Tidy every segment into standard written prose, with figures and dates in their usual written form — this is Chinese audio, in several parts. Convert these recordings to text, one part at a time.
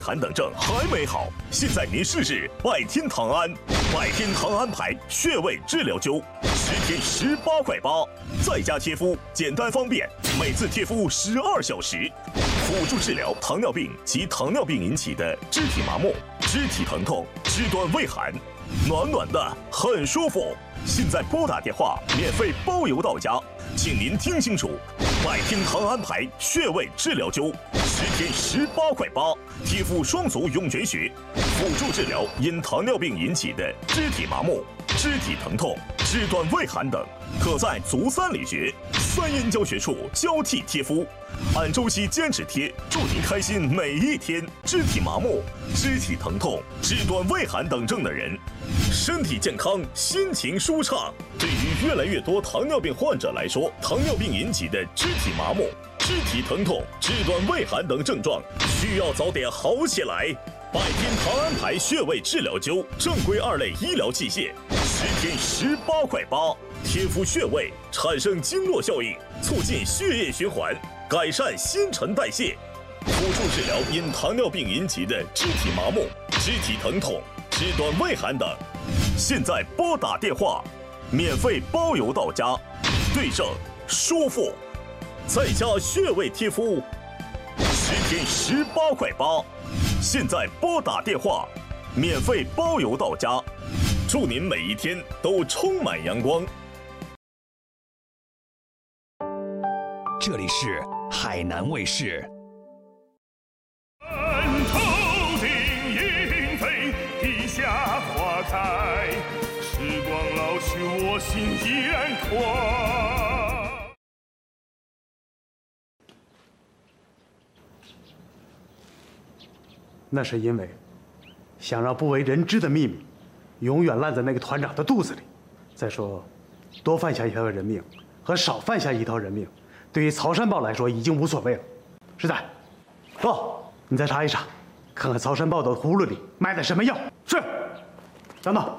痰等症还没好，现在您试试百天堂安。百天堂安牌穴位治疗灸，10天18块8，在家贴敷，简单方便，每次贴敷12小时，辅助治疗糖尿病及糖尿病引起的肢体麻木、肢体疼痛、肢端畏寒，暖暖的，很舒服。现在拨打电话，免费包邮到家，请您听清楚，百天堂安牌穴位治疗灸，10天18块8，贴敷双足涌泉穴，辅助治疗因糖尿病引起的肢体麻木、肢体疼痛、肢端畏寒等，可在足三里穴、3阴交穴处交替贴敷，按周期坚持贴，祝您开心每一天。肢体麻木、肢体疼痛、肢端畏寒等症的人，身体健康，心情舒畅。对于越来越多糖尿病患者来说，糖尿病引起的肢体麻木、肢体疼痛、肢端畏寒等症状，需要早点好起来。百天堂安牌穴位治疗灸，正规2类医疗器械，10天18块8，贴敷穴位产生经络效应，促进血液循环，改善新陈代谢，辅助治疗因糖尿病引起的肢体麻木、肢体疼痛、肢端畏寒等。现在拨打电话，免费包邮到家，对症舒服，在家穴位贴敷，10天18块8。现在拨打电话，免费包邮到家，祝您每一天都充满阳光。 这里是海南卫视。 头顶莺飞，地下花开，时光老去，我心依然快。 那是因为想让不为人知的秘密永远烂在那个团长的肚子里。再说，多犯下一条人命和少犯下一条人命，对于曹山豹来说已经无所谓了。师仔，报，你再查一查，看看曹山豹的葫芦里卖的什么药。是，等等。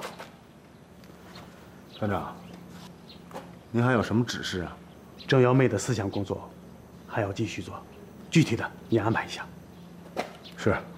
团长，您还有什么指示啊？ 郑瑶妹的思想工作还要继续做，具体的你安排一下。 是。